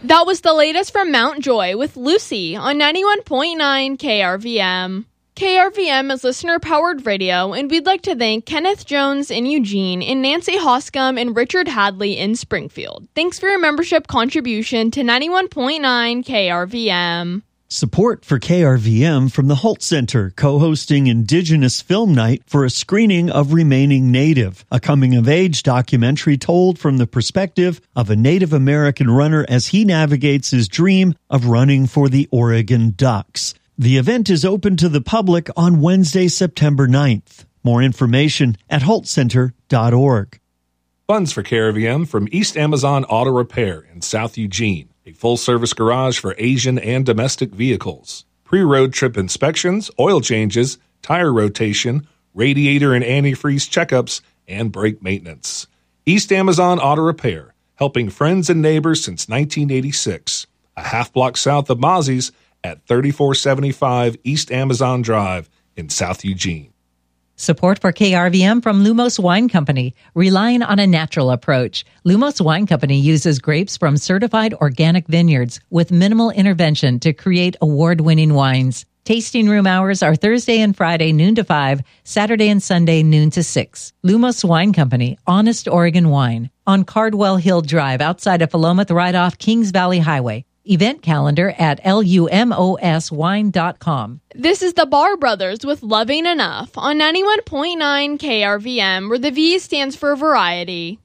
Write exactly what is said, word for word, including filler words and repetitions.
That was the latest from Mount Joy with Lucy on ninety-one point nine K R V M. K R V M is listener-powered radio, and we'd like to thank Kenneth Jones in Eugene and Nancy Hoscom and Richard Hadley in Springfield. Thanks for your membership contribution to ninety-one point nine K R V M. Support for K R V M from the Holt Center, co-hosting Indigenous Film Night for a screening of Remaining Native, a coming-of-age documentary told from the perspective of a Native American runner as he navigates his dream of running for the Oregon Ducks. The event is open to the public on Wednesday, September ninth. More information at holt center dot org. Funds for K R V M from East Amazon Auto Repair in South Eugene, a full-service garage for Asian and domestic vehicles. Pre-road trip inspections, oil changes, tire rotation, radiator and antifreeze checkups, and brake maintenance. East Amazon Auto Repair, helping friends and neighbors since nineteen eighty-six. A half block south of Mozzie's at thirty-four seventy-five East Amazon Drive in South Eugene. Support for K R V M from Lumos Wine Company, relying on a natural approach. Lumos Wine Company uses grapes from certified organic vineyards with minimal intervention to create award-winning wines. Tasting room hours are Thursday and Friday noon to five, Saturday and Sunday noon to six. Lumos Wine Company, Honest Oregon Wine, on Cardwell Hill Drive outside of Philomath right off Kings Valley Highway. Event calendar at lumos wine dot com. This is the Bar Brothers with Loving Enough on ninety-one point nine K R V M, where the V stands for variety.